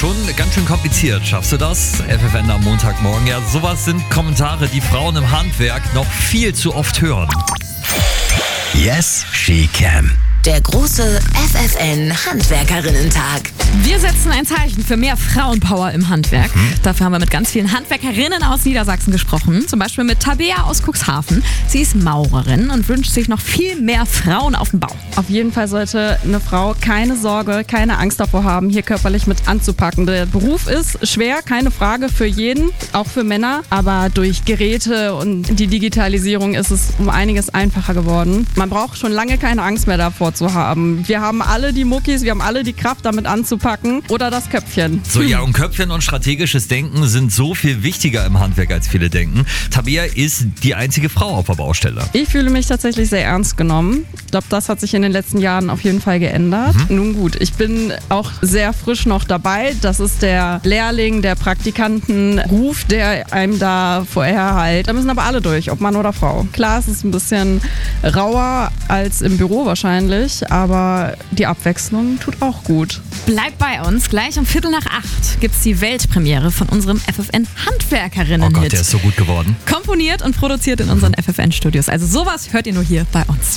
Schon ganz schön kompliziert. Schaffst du das? FFN am Montagmorgen. Ja, sowas sind Kommentare, die Frauen im Handwerk noch viel zu oft hören. Yes, she can. Der große FFN-Handwerkerinnen-Tag. Wir setzen ein Zeichen für mehr Frauenpower im Handwerk. Dafür haben wir mit ganz vielen Handwerkerinnen aus Niedersachsen gesprochen. Zum Beispiel mit Tabea aus Cuxhaven. Sie ist Maurerin und wünscht sich noch viel mehr Frauen auf dem Bau. Auf jeden Fall sollte eine Frau keine Sorge, keine Angst davor haben, hier körperlich mit anzupacken. Der Beruf ist schwer, keine Frage, für jeden, auch für Männer. Aber durch Geräte und die Digitalisierung ist es um einiges einfacher geworden. Man braucht schon lange keine Angst mehr davor zu haben. Wir haben alle die Muckis, wir haben alle die Kraft, damit anzupacken oder das Köpfchen. So, ja, und Köpfchen und strategisches Denken sind so viel wichtiger im Handwerk, als viele denken. Tabea ist die einzige Frau auf der Baustelle. Ich fühle mich tatsächlich sehr ernst genommen. Ich glaube, das hat sich in den letzten Jahren auf jeden Fall geändert. Nun gut, ich bin auch sehr frisch noch dabei. Das ist der Lehrling, der Praktikantenruf, der einem da vorher halt. Da müssen aber alle durch, ob Mann oder Frau. Klar, es ist ein bisschen rauer als im Büro wahrscheinlich, aber die Abwechslung tut auch gut. Bleibt bei uns. Gleich um 7:45 gibt's die Weltpremiere von unserem FFN-Handwerkerinnen-Hit. Oh Gott, der ist so gut geworden. Komponiert und produziert in unseren FFN-Studios. Also sowas hört ihr nur hier bei uns.